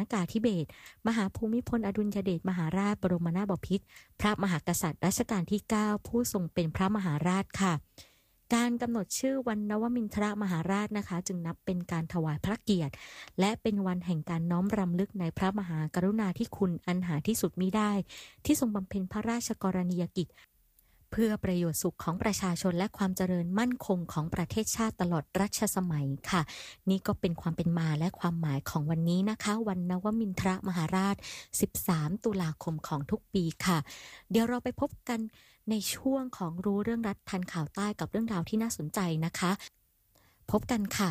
กาธิเบศรมหาภูมิพลอดุลยเดชมหาราชบรมนาถบพิตรพระมหากษัตริย์รัชกาลที่ 9 ผู้ทรงเป็นพระมหาราชค่ะการกำหนดชื่อวันนวมินทรมหาราชนะคะจึงนับเป็นการถวายพระเกียรติและเป็นวันแห่งการน้อมรำลึกในพระมหากรุณาธิคุณอันหาที่สุดมิได้ที่ทรงบำเพ็ญพระราชกรณียกิจเพื่อประโยชน์สุขของประชาชนและความเจริญมั่นคงของประเทศชาติตลอดรัชสมัยค่ะนี่ก็เป็นความเป็นมาและความหมายของวันนี้นะคะวันนวมินทรมหาราช13ตุลาคมของทุกปีค่ะเดี๋ยวเราไปพบกันในช่วงของรู้เรื่องรัฐทันข่าวใต้กับเรื่องราวที่น่าสนใจนะคะพบกันค่ะ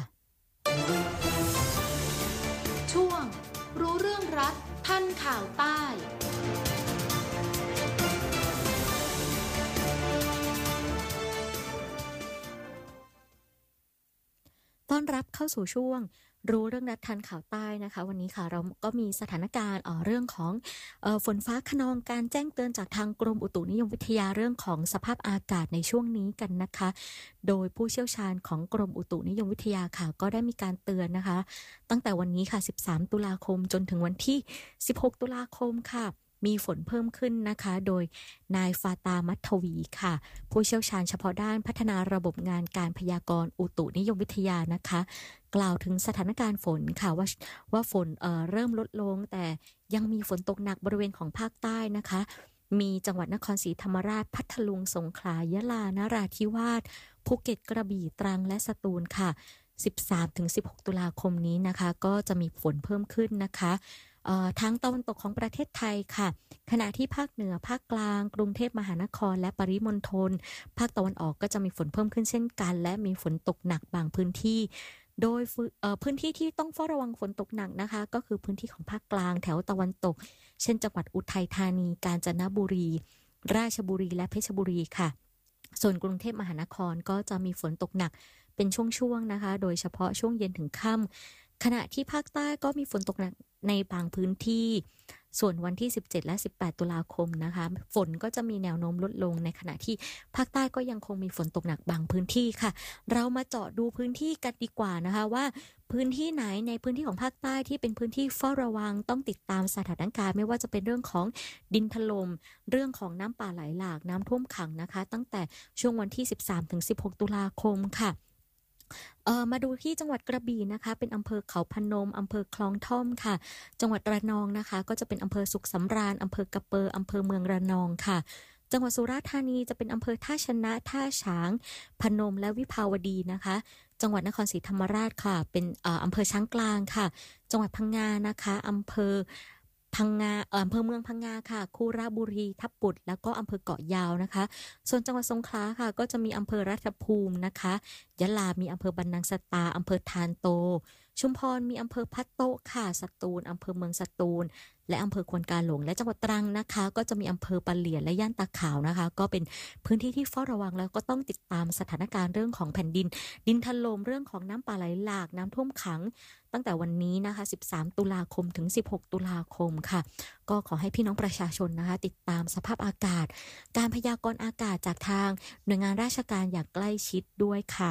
ช่วงรู้เรื่องรัฐทันข่าวใต้ต้อนรับเข้าสู่ช่วงรู้เรื่องรัฐทันข่าวใต้นะคะวันนี้ค่ะเราก็มีสถานการณ์เรื่องของฝนฟ้าคะนองการแจ้งเตือนจากทางกรมอุตุนิยมวิทยาเรื่องของสภาพอากาศในช่วงนี้กันนะคะโดยผู้เชี่ยวชาญของกรมอุตุนิยมวิทยาค่ะก็ได้มีการเตือนนะคะตั้งแต่วันนี้ค่ะ13ตุลาคมจนถึงวันที่16ตุลาคมค่ะมีฝนเพิ่มขึ้นนะคะโดยนายฟาตามัททวีค่ะผู้เชี่ยวชาญเฉพาะด้านพัฒนาระบบงานการพยากรณ์อุตุนิยมวิทยานะคะกล่าวถึงสถานการณ์ฝนค่ะว่าฝนเริ่มลดลงแต่ยังมีฝนตกหนักบริเวณของภาคใต้นะคะมีจังหวัดนครศรีธรรมราชพัทลุงสงขลายะลานราธิวาสภูเก็ตกระบี่ตรังและสตูลค่ะ13-16ตุลาคมนี้นะคะก็จะมีฝนเพิ่มขึ้นนะคะทางตะวันตกของประเทศไทยค่ะขณะที่ภาคเหนือภาคกลางกรุงเทพมหานครและปริมณฑลภาคตะวันออกก็จะมีฝนเพิ่มขึ้นเช่นกันและมีฝนตกหนักบางพื้นที่โดยพื้นที่ที่ต้องเฝ้าระวังฝนตกหนักนะคะก็คือพื้นที่ของภาคกลางแถวตะวันตกเช่นจังหวัดอุทัยธานีกาญจนบุรีราชบุรีและเพชรบุรีค่ะส่วนกรุงเทพมหานครก็จะมีฝนตกหนักเป็นช่วงๆนะคะโดยเฉพาะช่วงเย็นถึงค่ำขณะที่ภาคใต้ก็มีฝนตกหนักในบางพื้นที่ส่วนวันที่17และ18ตุลาคมนะคะฝนก็จะมีแนวโน้มลดลงในขณะที่ภาคใต้ก็ยังคงมีฝนตกหนักบางพื้นที่ค่ะเรามาเจาะดูพื้นที่กันดีกว่านะคะว่าพื้นที่ไหนในพื้นที่ของภาคใต้ที่เป็นพื้นที่เฝ้าระวังต้องติดตามสถานการณ์ไม่ว่าจะเป็นเรื่องของดินถล่มเรื่องของน้ำป่าไหลหลากน้ำท่วมขังนะคะตั้งแต่ช่วงวันที่13-16ตุลาคมค่ะมาดูที่จังหวัดกระบี่นะคะเป็นอำเภอเขาพนมอำเภอคลองท่อมค่ะจังหวัดระนองนะคะก็จะเป็นอำเภอสุขสำราญอำเภอกระเปออำเภอเมืองระนองค่ะจังหวัดสุราษฎร์ธานีจะเป็นอำเภอท่าชนะท่าช้างพนมและวิภาวดีนะคะจังหวัดนครศรีธรรมราชค่ะเป็นอำเภอช้างกลางค่ะจังหวัดพังงานะคะอำเภอเมืองพังงาค่ะคูระบุรีทับปุดแล้วก็อำเภอเกาะยาวนะคะส่วนจังหวัดสงขลาค่ะก็จะมีอำเภอรัฐภูมินะคะยะลามีอำเภอบันนังสตาอำเภอทานโตชุมพรมีอำเภอพัดโตะค่ะสตูลอำเภอเมืองสตูลและอำเภอควนกาหลงและจังหวัดตรังนะคะก็จะมีอำเภอปะเหลียนและย่านตาขาวนะคะก็เป็นพื้นที่ที่เฝ้าระวังแล้วก็ต้องติดตามสถานการณ์เรื่องของแผ่นดินถล่มเรื่องของน้ำป่าไหลหลากน้ำท่วมขังตั้งแต่วันนี้นะคะ13ตุลาคมถึง16ตุลาคมค่ะก็ขอให้พี่น้องประชาชนนะคะติดตามสภาพอากาศการพยากรณ์อากาศจากทางหน่วยงานราชการอย่างใกล้ชิดด้วยค่ะ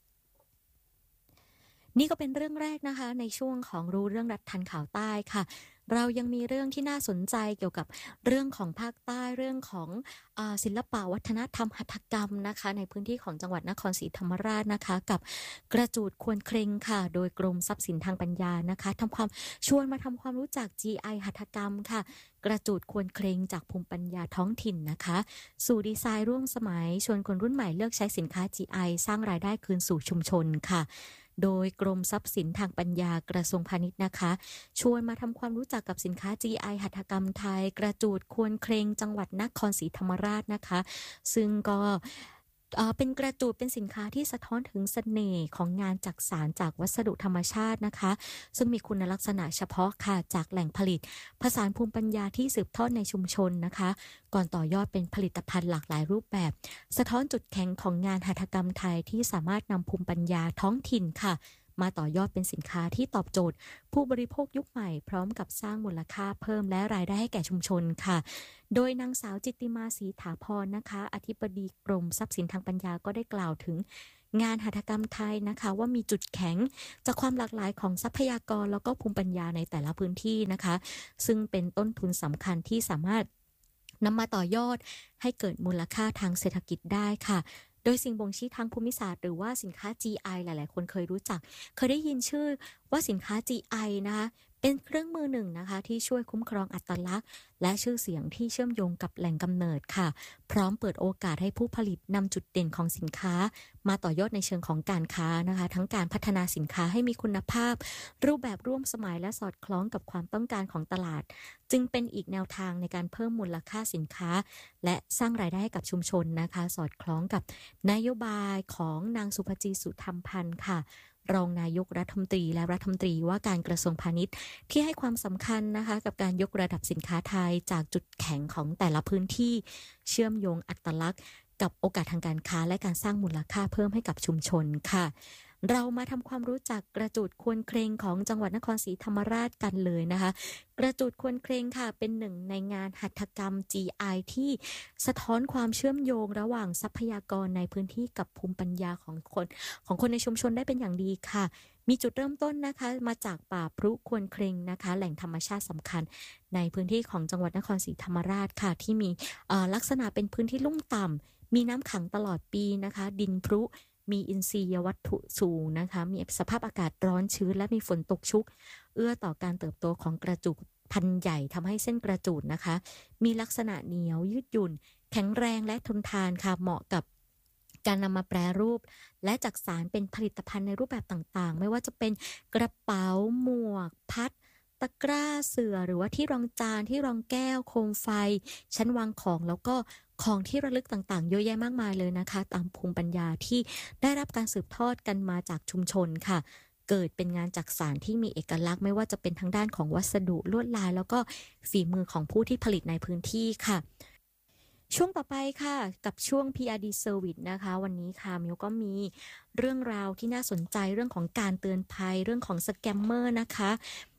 นี่ก็เป็นเรื่องแรกนะคะในช่วงของรู้เรื่องรัฐทันข่าวใต้ค่ะเรายังมีเรื่องที่น่าสนใจเกี่ยวกับเรื่องของภาคใต้เรื่องของศิลปะวัฒนธรรมหัตถกรรมนะคะในพื้นที่ของจังหวัดนครศรีธรรมราชนะคะกับกระจูดควรเคร่งค่ะโดยกรมทรัพย์สินทางปัญญานะคะชวนมาทำความรู้จัก GI หัตถกรรมค่ะกระจูดควรเคร่งจากภูมิปัญญาท้องถิ่นนะคะสู่ดีไซน์ร่วมสมัยชวนคนรุ่นใหม่เลือกใช้สินค้า GI สร้างรายได้คืนสู่ชุมชนค่ะโดยกรมทรัพย์สินทางปัญญากระทรวงพาณิชย์นะคะชวนมาทำความรู้จักกับสินค้า GI หัตถกรรมไทยกระจูดควรเคร่งจังหวัดนครศรีธรรมราชนะคะซึ่งก็เป็นกระจูดเป็นสินค้าที่สะท้อนถึงเสน่ห์ของงานจักสานจากวัสดุธรรมชาตินะคะซึ่งมีคุณลักษณะเฉพาะค่ะจากแหล่งผลิตผสานภูมิปัญญาที่สืบทอดในชุมชนนะคะก่อนต่อยอดเป็นผลิตภัณฑ์หลากหลายรูปแบบสะท้อนจุดแข็งของงานหัตถกรรมไทยที่สามารถนำภูมิปัญญาท้องถิ่นค่ะมาต่อยอดเป็นสินค้าที่ตอบโจทย์ผู้บริโภคยุคใหม่พร้อมกับสร้างมูลค่าเพิ่มและรายได้ให้แก่ชุมชนค่ะโดยนางสาวจิตติมาศรีถาพรนะคะอธิบดีกรมทรัพย์สินทางปัญญาก็ได้กล่าวถึงงานหัตถกรรมไทยนะคะว่ามีจุดแข็งจากความหลากหลายของทรัพยากรแล้วก็ภูมิปัญญาในแต่ละพื้นที่นะคะซึ่งเป็นต้นทุนสำคัญที่สามารถนำมาต่อยอดให้เกิดมูลค่าทางเศรษฐกิจได้ค่ะโดยสิ่งบ่งชี้ทางภูมิศาสตร์หรือว่าสินค้า GI หลายๆคนเคยรู้จักเคยได้ยินชื่อว่าสินค้า GI นะคะเป็นเครื่องมือหนึ่งนะคะที่ช่วยคุ้มครองอัตลักษณ์และชื่อเสียงที่เชื่อมโยงกับแหล่งกำเนิดค่ะพร้อมเปิดโอกาสให้ผู้ผลิตนำจุดเด่นของสินค้ามาต่อยอดในเชิงของการค้านะคะทั้งการพัฒนาสินค้าให้มีคุณภาพรูปแบบร่วมสมัยและสอดคล้องกับความต้องการของตลาดจึงเป็นอีกแนวทางในการเพิ่มมูลค่าสินค้าและสร้างรายได้ให้กับชุมชนนะคะสอดคล้องกับนโยบายของนางสุภจีสุธรรมพันธ์ค่ะรองนายกรัฐมนตรีและรัฐมนตรีว่าการกระทรวงพาณิชย์ที่ให้ความสำคัญนะคะกับการยกระดับสินค้าไทยจากจุดแข็งของแต่ละพื้นที่เชื่อมโยงอัตลักษณ์กับโอกาสทางการค้าและการสร้างมูลค่าเพิ่มให้กับชุมชนค่ะเรามาทำความรู้จักกระจูดควนเครงของจังหวัดนครศรีธรรมราชกันเลยนะคะกระจูดควนเครงค่ะเป็นหนึ่งในงานหัตถกรรม GI ที่สะท้อนความเชื่อมโยงระหว่างทรัพยากรในพื้นที่กับภูมิปัญญาของคนในชุมชนได้เป็นอย่างดีค่ะมีจุดเริ่มต้นนะคะมาจากป่าพรุควนเครงนะคะแหล่งธรรมชาติสำคัญในพื้นที่ของจังหวัดนครศรีธรรมราชค่ะที่มีลักษณะเป็นพื้นที่ลุ่มต่ำมีน้ำขังตลอดปีนะคะดินพรุมีอินทรียวัตถุสูงนะคะมีสภาพอากาศร้อนชื้นและมีฝนตกชุกเอื้อต่อการเติบโตของกระจูดพันธุ์ใหญ่ทำให้เส้นกระจูดนะคะมีลักษณะเหนียวยืดหยุ่นแข็งแรงและทนทานค่ะเหมาะกับการนำมาแปรรูปและจักสานเป็นผลิตภัณฑ์ในรูปแบบต่างๆไม่ว่าจะเป็นกระเป๋าหมวกพัดตะกร้าเสื่อหรือว่าที่รองจานที่รองแก้วโคมไฟชั้นวางของแล้วก็ของที่ระลึกต่างๆเยอะแยะมากมายเลยนะคะตามภูมิปัญญาที่ได้รับการสืบทอดกันมาจากชุมชนค่ะเกิดเป็นงานจักสานที่มีเอกลักษณ์ไม่ว่าจะเป็นทางด้านของวัสดุลวดลายแล้วก็ฝีมือของผู้ที่ผลิตในพื้นที่ค่ะช่วงต่อไปค่ะกับช่วง PRD Service นะคะวันนี้ค่ะมิวก็มีเรื่องราวที่น่าสนใจเรื่องของการเตือนภัยเรื่องของสแกมเมอร์นะคะ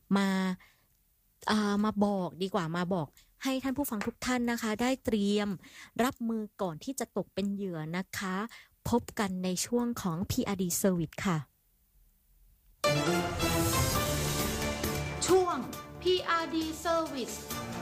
มาบอกดีกว่ามาบอกให้ท่านผู้ฟังทุกท่านนะคะได้เตรียมรับมือก่อนที่จะตกเป็นเหยื่อนะคะพบกันในช่วงของ PRD Service ค่ะช่วง PRD Service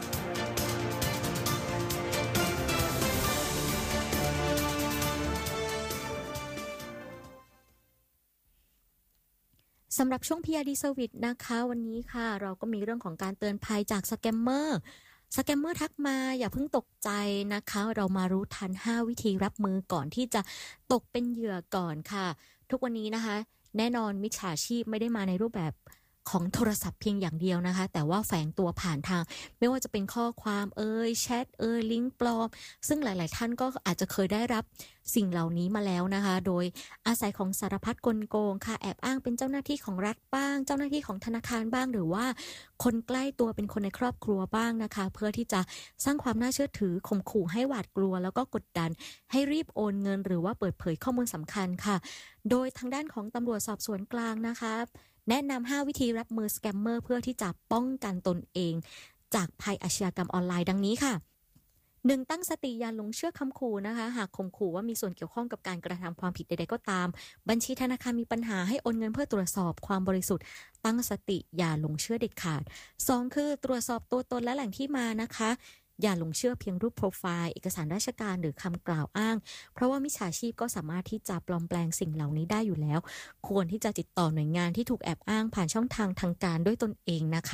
สำหรับช่วง PRD Service นะคะวันนี้ค่ะเราก็มีเรื่องของการเตือนภัยจากสแกมเมอร์ทักมาอย่าเพิ่งตกใจนะคะเรามารู้ทัน5วิธีรับมือก่อนที่จะตกเป็นเหยื่อก่อนค่ะทุกวันนี้นะคะแน่นอนมิจฉาชีพไม่ได้มาในรูปแบบของโทรศัพท์เพียงอย่างเดียวนะคะแต่ว่าแฝงตัวผ่านทางไม่ว่าจะเป็นข้อความแชทลิงก์ปลอมซึ่งหลายๆท่านก็อาจจะเคยได้รับสิ่งเหล่านี้มาแล้วนะคะโดยอาศัยของสารพัดกลโกงค่ะแอบอ้างเป็นเจ้าหน้าที่ของรัฐบ้างเจ้าหน้าที่ของธนาคารบ้างหรือว่าคนใกล้ตัวเป็นคนในครอบครัวบ้างนะคะเพื่อที่จะสร้างความน่าเชื่อถือข่มขู่ให้หวาดกลัวแล้วก็กดดันให้รีบโอนเงินหรือว่าเปิดเผยข้อมูลสำคัญค่ะโดยทางด้านของตำรวจสอบสวนกลางนะคะแนะนำ5วิธีรับมือสแกมเมอร์เพื่อที่จะป้องกันตนเองจากภัยอาชญากรรมออนไลน์ดังนี้ค่ะ 1. ตั้งสติอย่าหลงเชื่อคำขู่นะคะหากข่มขู่ว่ามีส่วนเกี่ยวข้องกับการกระทำความผิดใดๆก็ตามบัญชีธนาคารมีปัญหาให้โอนเงินเพื่อตรวจสอบความบริสุทธิ์ตั้งสติอย่าหลงเชื่อเด็ดขาด 2. คือตรวจสอบตัวตนและแหล่งที่มานะคะอย่าหลงเชื่อเพียงรูปโปรไฟล์เอกสารราชการหรือคำกล่าวอ้างเพราะว่ามิจฉาชีพก็สามารถที่จะปลอมแปลงสิ่งเหล่านี้ได้อยู่แล้วควรที่จะติดต่อหน่วยงานที่ถูกแอบอ้างผ่านช่องทางทางการด้วยตนเองนะคะ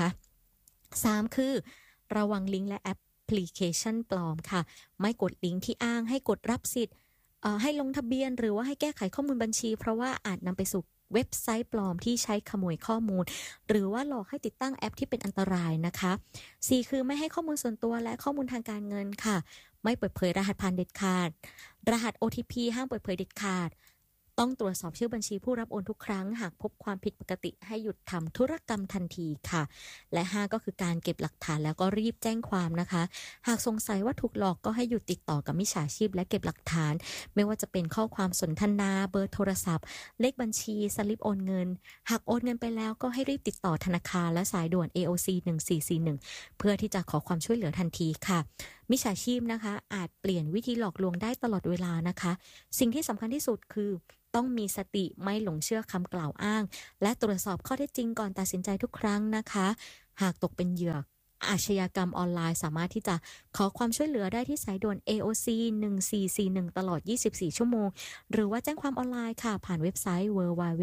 3. คือระวังลิงก์และแอปพลิเคชันปลอมค่ะไม่กดลิงก์ที่อ้างให้กดรับสิทธิ์ให้ลงทะเบียนหรือว่าให้แก้ไขข้อมูลบัญชีเพราะว่าอาจนำไปสู่เว็บไซต์ปลอมที่ใช้ขโมยข้อมูลหรือว่าหลอกให้ติดตั้งแอปที่เป็นอันตรายนะคะ 4. คือไม่ให้ข้อมูลส่วนตัวและข้อมูลทางการเงินค่ะไม่เปิดเผยรหัสผ่านเด็ดขาดรหัส OTP ห้ามเปิดเผยเด็ดขาดต้องตรวจสอบชื่อบัญชีผู้รับโอนทุกครั้งหากพบความผิดปกติให้หยุดทำธุรกรรมทันทีค่ะและ 5 ก็คือการเก็บหลักฐานแล้วก็รีบแจ้งความนะคะหากสงสัยว่าถูกหลอกก็ให้หยุดติดต่อกับมิจฉาชีพและเก็บหลักฐานไม่ว่าจะเป็นข้อความสนทนาเบอร์โทรศัพท์เลขบัญชีสลิปโอนเงินหากโอนเงินไปแล้วก็ให้รีบติดต่อธนาคารและสายด่วน AOC 1441เพื่อที่จะขอความช่วยเหลือทันทีค่ะมิจฉาชีพนะคะอาจเปลี่ยนวิธีหลอกลวงได้ตลอดเวลานะคะสิ่งที่สำคัญที่สุดคือต้องมีสติไม่หลงเชื่อคำกล่าวอ้างและตรวจสอบข้อเท็จจริงก่อนตัดสินใจทุกครั้งนะคะหากตกเป็นเหยื่ออาชญากรรมออนไลน์สามารถที่จะขอความช่วยเหลือได้ที่สายด่วน AOC 1441ตลอด24ชั่วโมงหรือว่าแจ้งความออนไลน์ค่ะผ่านเว็บไซต์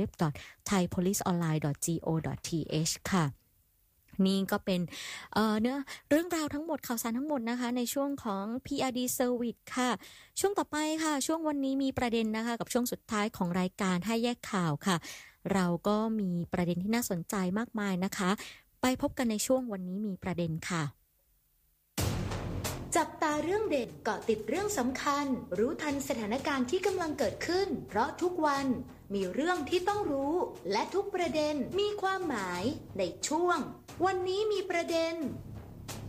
www.thaipoliceonline.go.th ค่ะนี่ก็เป็นเรื่องราวทั้งหมดข่าวสารทั้งหมดนะคะในช่วงของ PRD Service ค่ะช่วงต่อไปค่ะช่วงวันนี้มีประเด็นนะคะกับช่วงสุดท้ายของรายการให้แยกข่าวค่ะเราก็มีประเด็นที่น่าสนใจมากมายนะคะไปพบกันในช่วงวันนี้มีประเด็นค่ะจับตาเรื่องเด่นเกาะติดเรื่องสำคัญรู้ทันสถานการณ์ที่กำลังเกิดขึ้นเพราะทุกวันมีเรื่องที่ต้องรู้และทุกประเด็นมีความหมายในช่วงวันนี้มีประเด็น